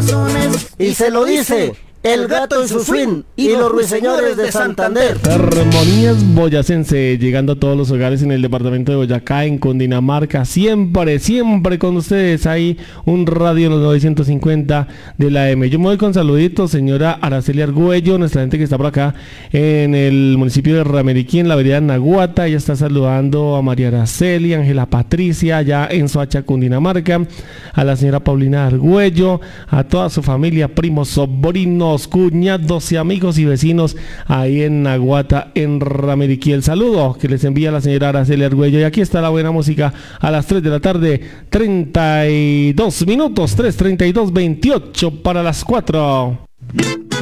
corazones. Y se lo dice el gato en su swing y los ruiseñores de Santander. Armonías boyacense, llegando a todos los hogares en el departamento de Boyacá, en Cundinamarca, siempre con ustedes. Hay un radio en los 950 de la M. Yo me voy con saluditos, señora Araceli Argüello, nuestra gente que está por acá en el municipio de Rameriquí, en la vereda Naguata. Ella está saludando a María Araceli, Ángela Patricia, allá en Soacha, Cundinamarca, a la señora Paulina Argüello, a toda su familia, primos, sobrinos, cuñados y amigos y vecinos ahí en Naguata, en Rameriquí. El saludo que les envía la señora Araceli Argüello. Y aquí está la buena música a las 3 de la tarde, 32 minutos, 3:32, 28 para las 4.